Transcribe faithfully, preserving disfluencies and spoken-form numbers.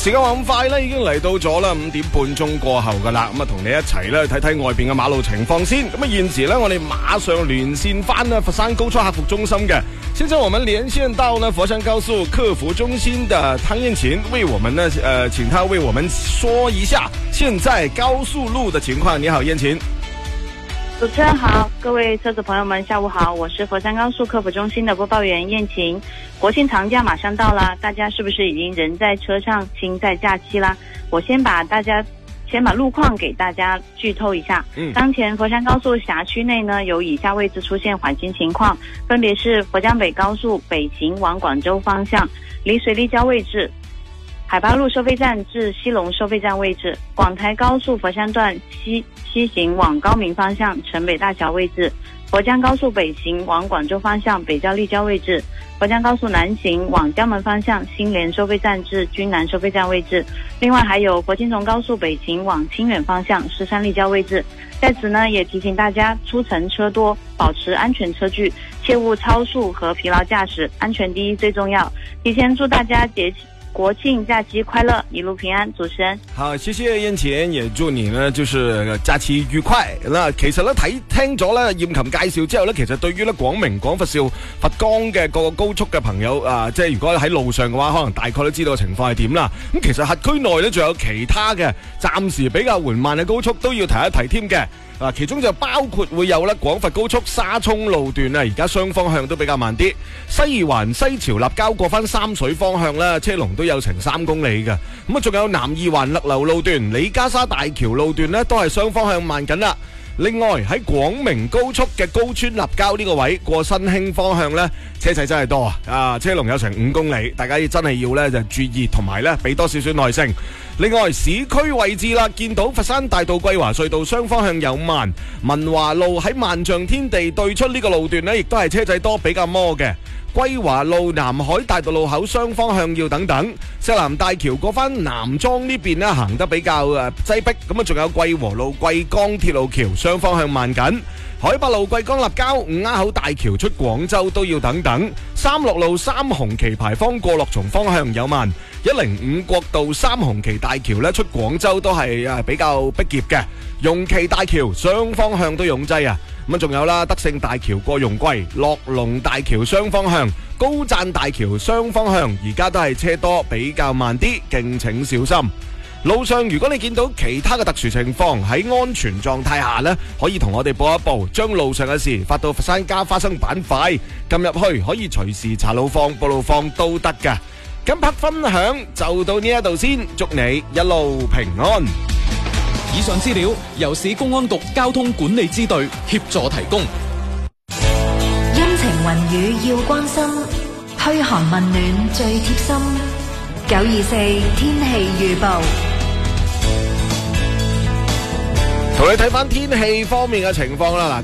時間話咁快咧，已經嚟到咗啦，五點半鐘過後噶啦，咁啊同你一齊咧睇睇外邊嘅馬路情況先。咁啊現時咧，我哋馬上連線翻呢佛山高速客服中心嘅。現在我們連線到呢佛山高速客服中心的湯燕琴，為我們呢，呃，請他為我們說一下現在高速路的情況。你好，燕琴。 主持人好，各位車主朋友們，下午好，我是佛山高速客服中心的播報員燕琴。國慶長假馬上到了，大家是不是已經人在車上，心在假期啦？我先把大家先把路況給大家劇透一下。嗯，當前佛山高速轄區內呢，有以下位置出現緩行情況，分別是佛江北高速北行往廣州方向，離水立交位置。海八路收費站至西龍收費站位置，廣台高速佛山段西西行往高明方向城北大橋位置，佛江高速北行往廣州方向北交立交位置，佛江高速南行往江門方向新聯收費站至軍南收費站位置。另外還有佛青松高速北行往清遠方向獅山立交位置。在此呢，也提醒大家出城車多，保持安全車距，切勿超速和疲勞駕駛，安全第一最重要。提前祝大家節國慶假期快樂，一路平安。主持人好，謝謝燕琴，也祝你呢就是假期愉快。嗱，其實咧睇聽咗咧燕琴介紹之後咧，其實對於咧廣明、廣佛肇、佛岡嘅各個高速嘅朋友啊，即係如果喺路上嘅話，可能大概都知道情況係點啦。咁其實轄區內咧仲有其他嘅暫時比較緩慢嘅高速都要提一提添嘅。啊，其中就包括會有咧廣佛高速沙涌路段啊，而家雙方向都比較慢啲。西環西潮立交過翻三水方向咧，車龍都有成三公里嘅。咁啊，仲有南二環勒流路段、李家沙大橋路段呢，都係雙方向慢緊啦。另外喺廣明高速嘅高村立交呢個位過新興方向呢，車仔真係多啊！啊，車龍有成五公里，大家真係要呢就注意，同埋呢俾多少少耐性。另外市區位置啦，見到佛山大道桂華隧道雙方向有慢，文華路喺萬象天地對出呢個路段呢，亦都係車仔多，比較摩嘅。桂華路南海大道路口雙方向要等等，石南大橋過返南莊呢邊呢行得比較誒擠迫，咁啊仲有桂和路桂江鐵路橋雙方向慢緊，海八路桂江立交五鴉口大橋出廣州都要等等，三六路三紅旗牌坊過樂松方向有慢，一零五國道三紅旗大橋呢出廣州都係誒比較逼仄嘅，容旗大橋雙方向都擁擠啊！咁仲有啦，德勝大橋過容桂、樂龍大橋雙方向、高贊大橋雙方向，而家都係車多，比較慢啲，敬請小心。路上如果你見到其他嘅特殊情況，喺安全狀態下呢，可以同我哋報一報，將路上嘅事發到佛山加花生板塊，撳入去可以隨時查路況、報路況都得㗎。今 part 分享就到呢一度先，祝你一路平安。 以上資料由市公安局交通管理支隊協助提供。 陰晴雲雨要關心，噓寒問暖最貼心。九二四天氣預報， 同你睇翻天氣方面嘅情況啦。嗱。